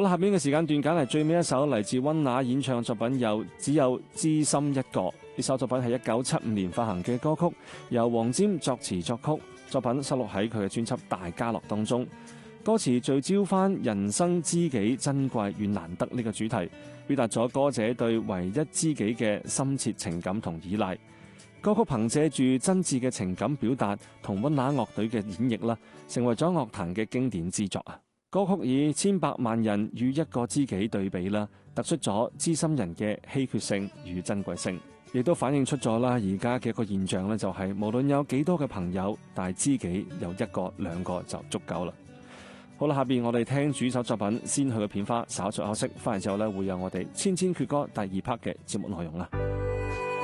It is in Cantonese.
好啦，下邊嘅時間段揀嚟最尾一首嚟自溫拿演唱嘅作品，只有知心一個。呢首作品係1975年發行嘅歌曲，由黃霑作詞作曲，作品收錄喺佢嘅專輯《大家樂》當中。歌詞聚焦翻人生知己珍貴與難得呢個主題，表達咗歌者對唯一知己嘅深切情感同依賴。歌曲憑借住真摯嘅情感表達同溫拿樂隊嘅演繹啦，成為咗樂壇嘅經典之作啊！歌曲以千百萬人與一個知己對比啦，突出咗知心人嘅稀缺性與珍貴性，亦都反映出咗啦而家嘅一個現象咧，就係無論有幾多嘅朋友，但係知己有一個兩個就足夠啦。好啦，下邊我哋聽主首作品先去個片花，稍作休息，翻嚟之後咧會有我哋千千闕歌第2 part 嘅節目內容啦。